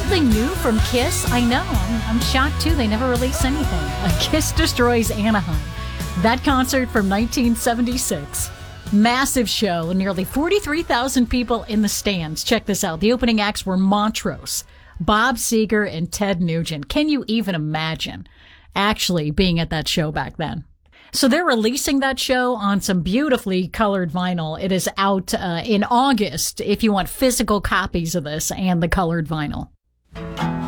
Something new from Kiss? I know. I'm shocked, too. They never released anything. Kiss Destroys Anaheim. That concert from 1976. Massive show. Nearly 43,000 people in the stands. Check this out. The opening acts were Montrose, Bob Seger, and Ted Nugent. Can you even imagine actually being at that show back then? So they're releasing that show on some beautifully colored vinyl. It is out in August if you want physical copies of this and the colored vinyl.